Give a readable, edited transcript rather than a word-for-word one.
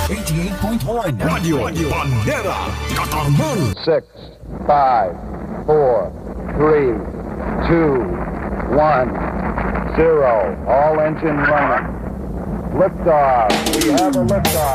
88.1 Radio Bandera Katarman. 6, 5, 4, 3, 2, 1, 0. All engine running. Liftoff. We have a liftoff.